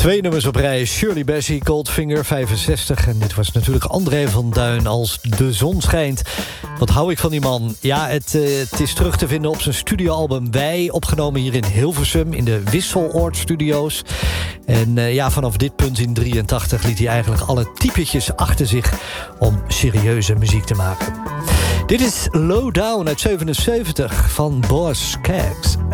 Twee nummers op rij. Shirley Bassey, Goldfinger, 65. En dit was natuurlijk André van Duin als De Zon Schijnt. Wat hou ik van die man. Ja, het is terug te vinden op zijn studioalbum Wij. Opgenomen hier in Hilversum in de Wisseloord Studio's. En vanaf dit punt in 83 liet hij eigenlijk alle typetjes achter zich om serieuze muziek te maken. Dit is Low Down uit 77 van Boaz Scaggs.